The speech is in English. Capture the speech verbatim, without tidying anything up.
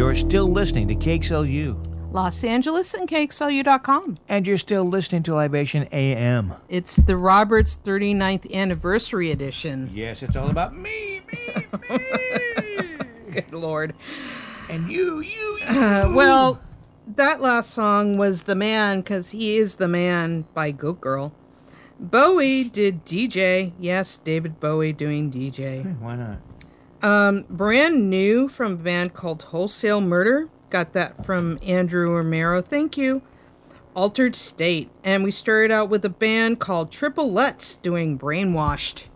You're still listening to K X L U. Los Angeles and K X L U dot com. And you're still listening to Libation A M. It's the Roberts thirty-ninth Anniversary Edition. Yes, it's all about me, me, me. Good Lord. And you, you, you. Uh, well, that last song was The Man, because he is the man, by Goat Girl. Bowie did D J. Yes, David Bowie doing D J. Hey, why not? Um, brand new from a band called Wholesale Murder. Got that from Andrew Romero. Thank you. Altered State. And we started out with a band called Triple Lutz doing Brainwashed.